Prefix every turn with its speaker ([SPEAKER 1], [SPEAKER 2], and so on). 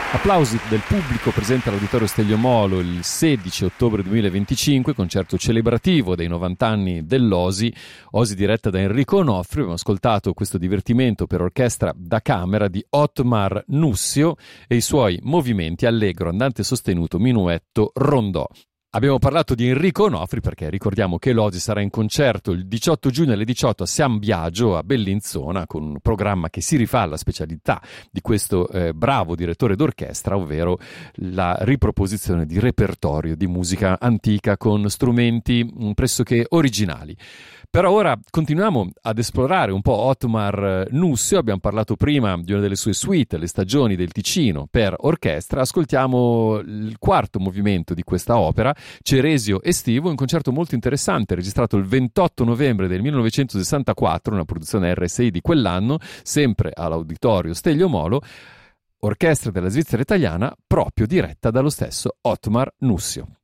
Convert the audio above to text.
[SPEAKER 1] Applausi del pubblico presente all'Auditorio Stelio Molo il 16 ottobre 2025, concerto celebrativo dei 90 anni dell'Osi, Osi diretta da Enrico Onofri. Abbiamo ascoltato questo divertimento per orchestra da camera di Ottmar Nussio e i suoi movimenti allegro, andante sostenuto, minuetto, rondò. Abbiamo parlato di Enrico Onofri perché ricordiamo che l'Osi sarà in concerto il 18 giugno alle 18 a San Biagio a Bellinzona, con un programma che si rifà alla specialità di questo bravo direttore d'orchestra, ovvero la riproposizione di repertorio di musica antica con strumenti pressoché originali. Per ora continuiamo ad esplorare un po' Ottmar Nussio. Abbiamo parlato prima di una delle sue suite, Le stagioni del Ticino, per orchestra. Ascoltiamo il quarto movimento di questa opera, Ceresio estivo, un concerto molto interessante registrato il 28 novembre del 1964, una produzione RSI di quell'anno, sempre all'Auditorio Stelio Molo, orchestra della Svizzera italiana, proprio diretta dallo stesso Ottmar Nussio.